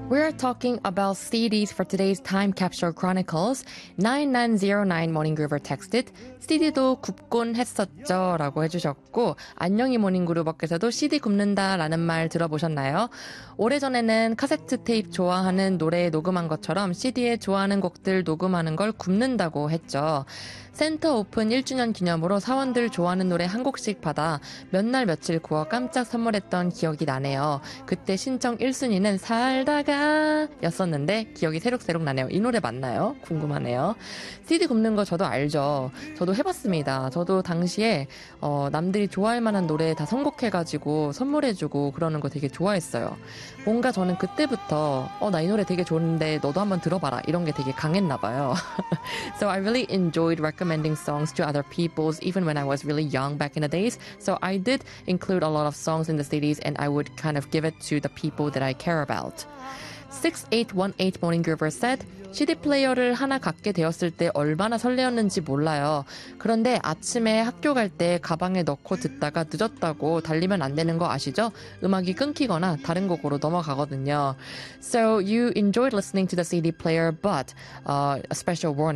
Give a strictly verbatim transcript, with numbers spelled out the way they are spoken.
We're talking about C Ds for today's Time Capsule Chronicles. nine nine zero nine 모닝그루버 texted, 씨디도 굽곤 했었죠 라고 해주셨고, 안녕히 모닝그루버께서도 씨디 굽는다 라는 말 들어보셨나요? 오래전에는 카세트 테이프 좋아하는 노래 녹음한 것처럼 씨디에 좋아하는 곡들 녹음하는 걸 굽는다고 했죠. 센터 오픈 일 주년 기념으로 사원들 좋아하는 노래 한 곡씩 받아 몇 날 며칠 구워 깜짝 선물했던 기억이 나네요. 그때 신청 일 순위는 살다가 였었는데 기억이 새록새록 나네요. 이 노래 맞나요? 궁금하네요. 씨디 굽는 거 저도 알죠. 저도 해봤습니다. 저도 당시에 어, 남들이 좋아할 만한 노래 다 선곡해가지고 선물해주고 그러는 거 되게 좋아했어요. 뭔가 저는 그때부터 어, 나 이 노래 되게 좋은데 너도 한번 들어봐라 이런 게 되게 강했나봐요. So I really enjoyed recommending songs to other people's even when I was really young back in the days. So I did include a lot of songs in the C Ds and I would kind of give it to the people that I care about. six eight one eight Morning Groover said, 씨디 플레이어를 하나 갖게 되었을 때 얼마나 설레었는지 몰라요. 그런데 아침에 학교 갈 때 가방에 넣고 듣다가 늦었다고 달리면 안 되는 거 아시죠? 음악이 끊기거나 다른 곡으로 넘어가거든요. So you enjoyed listening to the C D player, but uh, a special warning.